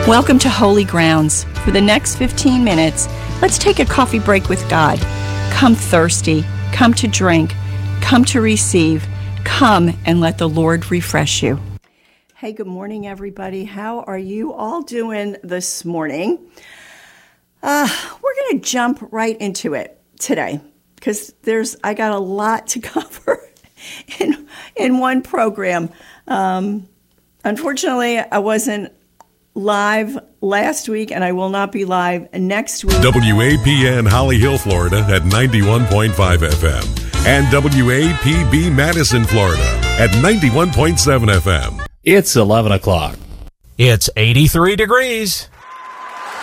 Welcome to Holy Grounds. For the next 15 minutes, let's take a coffee break with God. Come thirsty, come to drink, come to receive, come and let the Lord refresh you. Hey, good morning, everybody. How are you all doing this morning? We're going to jump right into it today because I got a lot to cover in one program. Unfortunately, I wasn't live last week, and I will not be live next week. WAPN Holly Hill, Florida at 91.5 FM and WAPB Madison, Florida at 91.7 FM. It's 11 o'clock. It's 83 degrees.